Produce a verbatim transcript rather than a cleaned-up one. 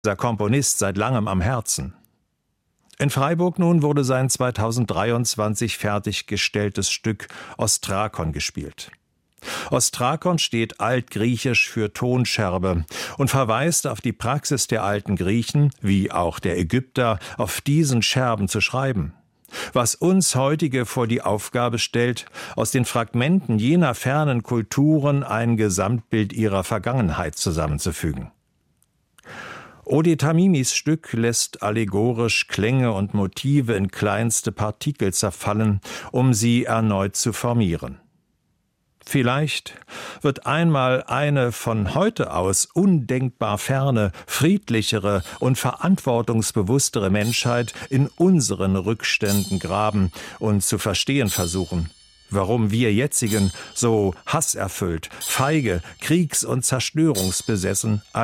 dieser Komponist seit langem am Herzen. In Freiburg nun wurde sein zweitausenddreiundzwanzig fertiggestelltes Stück Ostrakon gespielt. Ostrakon steht altgriechisch für Tonscherbe und verweist auf die Praxis der alten Griechen, wie auch der Ägypter, auf diesen Scherben zu schreiben. Was uns heutige vor die Aufgabe stellt, aus den Fragmenten jener fernen Kulturen ein Gesamtbild ihrer Vergangenheit zusammenzufügen. Odi Tamimis Stück lässt allegorisch Klänge und Motive in kleinste Partikel zerfallen, um sie erneut zu formieren. Vielleicht wird einmal eine von heute aus undenkbar ferne, friedlichere und verantwortungsbewusstere Menschheit in unseren Rückständen graben und zu verstehen versuchen, warum wir jetzigen so hasserfüllt, feige, kriegs- und zerstörungsbesessen